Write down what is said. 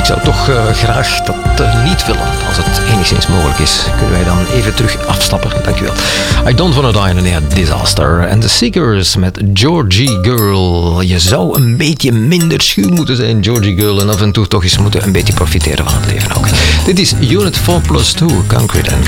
zou toch graag dat niet willen. Als het enigszins mogelijk is, kunnen wij dan even terug afstappen. Dankjewel. I Don't Wanna Die in a Disaster. En The Seekers met Georgie Girl. Je zou een beetje minder schuw moeten zijn, Georgie Girl. En af en toe toch eens moeten een beetje profiteren van het leven ook. Dit is Unit 4+2, Concrete and